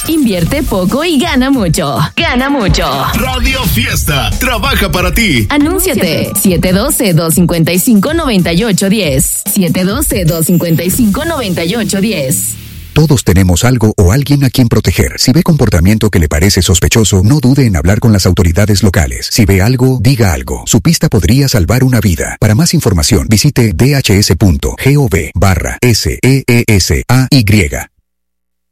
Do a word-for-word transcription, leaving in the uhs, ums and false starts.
Invierte poco y gana mucho. Gana mucho. Radio Fiesta trabaja para ti. Anúnciate. siete uno dos, dos cinco cinco, nueve ocho uno cero. siete uno dos, dos cinco cinco, nueve ocho uno cero. Todos tenemos algo o alguien a quien proteger. Si ve comportamiento que le parece sospechoso, no dude en hablar con las autoridades locales. Si ve algo, diga algo. Su pista podría salvar una vida. Para más información, visite dhs punto gov barra S E E S A Y.